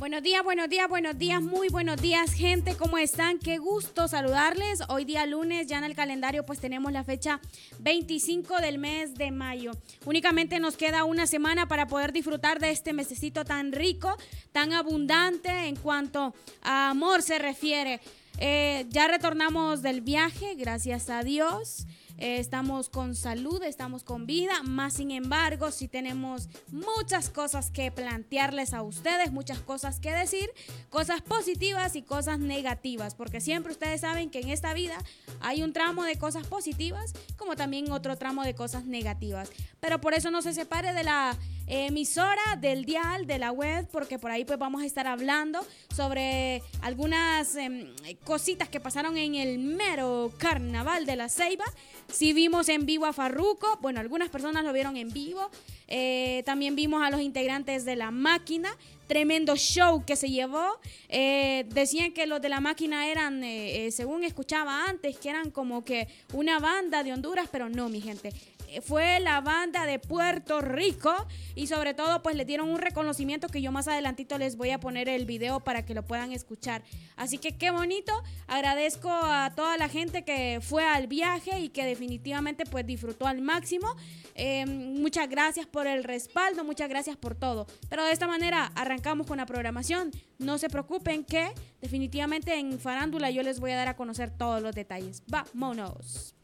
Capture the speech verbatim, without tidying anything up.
Buenos días, buenos días, buenos días, muy buenos días, gente, ¿cómo están? Qué gusto saludarles. Hoy día lunes, ya en el calendario pues tenemos la fecha veinticinco del mes de mayo. Únicamente nos queda una semana para poder disfrutar de este mesecito tan rico, tan abundante en cuanto a amor se refiere. Eh, ya retornamos del viaje, gracias a Dios. Eh, estamos con salud, estamos con vida, más sin embargo, sí tenemos muchas cosas que plantearles a ustedes, muchas cosas que decir, cosas positivas y cosas negativas, porque siempre ustedes saben que en esta vida hay un tramo de cosas positivas, como también otro tramo de cosas negativas. Pero por eso no se separe de la emisora, del dial, de la web, porque por ahí pues vamos a estar hablando sobre algunas eh, cositas que pasaron en el mero carnaval de La Ceiba. Sí vimos en vivo a Farruko, bueno, algunas personas lo vieron en vivo, eh, también vimos a los integrantes de La Máquina, tremendo show que se llevó. Eh, decían que los de La Máquina eran, eh, eh, según escuchaba antes, que eran como que una banda de Honduras, pero no, mi gente. Fue la banda de Puerto Rico y sobre todo pues le dieron un reconocimiento que yo más adelantito les voy a poner el video para que lo puedan escuchar. Así que qué bonito, agradezco a toda la gente que fue al viaje y que definitivamente pues disfrutó al máximo. Eh, muchas gracias por el respaldo, muchas gracias por todo. Pero de esta manera arrancamos con la programación. No se preocupen que definitivamente en Farándula yo les voy a dar a conocer todos los detalles. ¡Vámonos!